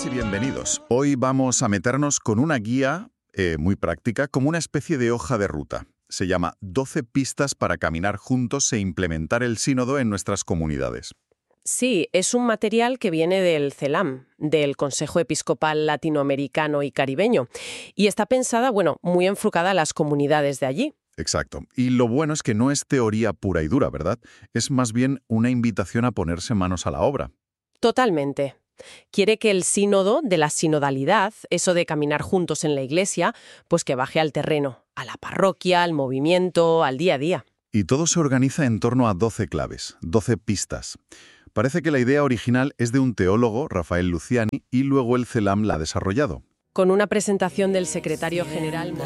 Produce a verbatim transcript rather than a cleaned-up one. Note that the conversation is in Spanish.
Bienvenidas y bienvenidos. Hoy vamos a meternos con una guía eh, muy práctica, como una especie de hoja de ruta. Se llama doce pistas para caminar juntos e implementar el sínodo en nuestras comunidades. Sí, es un material que viene del CELAM, del Consejo Episcopal Latinoamericano y Caribeño, y está pensada, bueno, muy enfocada a las comunidades de allí. Exacto. Y lo bueno es que no es teoría pura y dura, ¿verdad? Es más bien una invitación a ponerse manos a la obra. Totalmente. Quiere que el sínodo de la sinodalidad, eso de caminar juntos en la iglesia, pues que baje al terreno, a la parroquia, al movimiento, al día a día. Y todo se organiza en torno a doce claves, doce pistas. Parece que la idea original es de un teólogo, Rafael Luciani, y luego el CELAM la ha desarrollado. Con una presentación del secretario general